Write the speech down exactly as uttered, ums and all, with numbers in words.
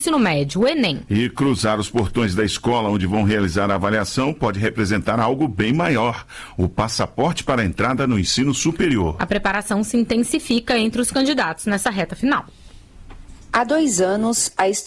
ensino médio, o Enem. E cruzar os portões da escola onde vão realizar a avaliação pode representar algo bem maior, o passaporte para a entrada no ensino superior. A preparação se intensifica entre os candidatos nessa reta final. Há dois anos, a